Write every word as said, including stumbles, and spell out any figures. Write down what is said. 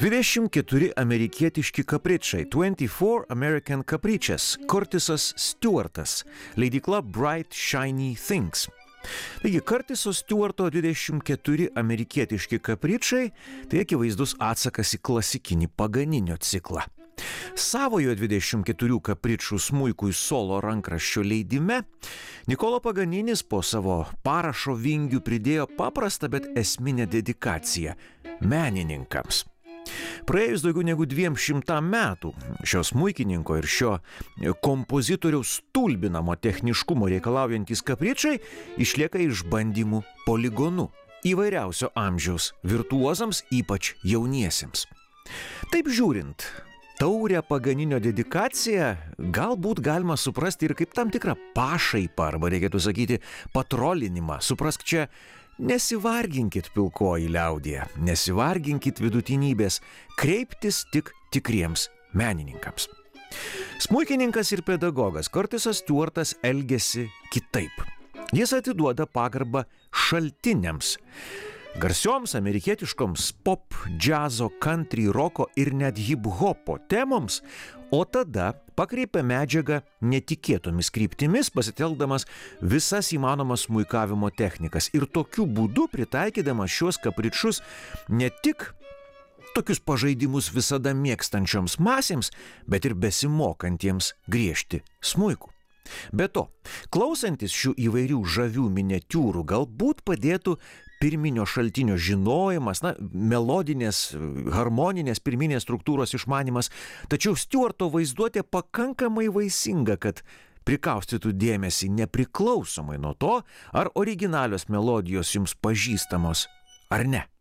dvidešimt keturi amerikietiški kapričai, twenty four American Caprices, Curtisas Stewartas, leidykla Bright Shiny Things. Taigi, Curtiso Stewarto dvidešimt keturi amerikietiški kapričai – tai akivaizdus atsakas į klasikinį Paganinio ciklą. Savojo dvidešimt keturių kapričų smuikui solo rankraščio leidime Nikolo Paganinis po savo parašo vingių pridėjo paprastą, bet esminę dedikaciją menininkams. Praėjus daugiau negu dviem šimtam metų šio smuikininko ir šio kompozitoriaus stulbinamo techniškumo reikalaujantys kapričai išlieka išbandymų poligonu įvairiausio amžiaus virtuozams, ypač jauniesiems. Taip žiūrint, taurią Paganinio dedikaciją galbūt galima suprasti ir kaip tam tikrą pašaipą, arba reikėtų sakyti patrolinimą. Suprask čia, nesivarginkit pilkoji liaudėje, nesivarginkit vidutinybės, kreiptis tik tikriems menininkams. Smuikininkas ir pedagogas Curtisas Stewartas elgiasi kitaip. Jis atiduoda pagarbą šaltiniams, garsioms amerikietiškoms pop, džiazo, country, roko ir net hip-hopo temoms, o tada pakreipia medžiagą netikėtomis kryptimis, pasitelkdamas visas įmanomas smuikavimo technikas ir tokiu būdu pritaikydamas šiuos kapričus ne tik tokius pažaidimus visada mėgstančioms masėms, bet ir besimokantiems griežti smuiku. Be to, klausantis šių įvairių žavių miniatiūrų galbūt padėtų pirminio šaltinio žinojimas, na, melodinės, harmoninės pirminės struktūros išmanimas, tačiau Stewarto vaizduotė pakankamai vaisinga, kad prikaustytų dėmesį nepriklausomai nuo to, ar originalios melodijos jums pažįstamos ar ne.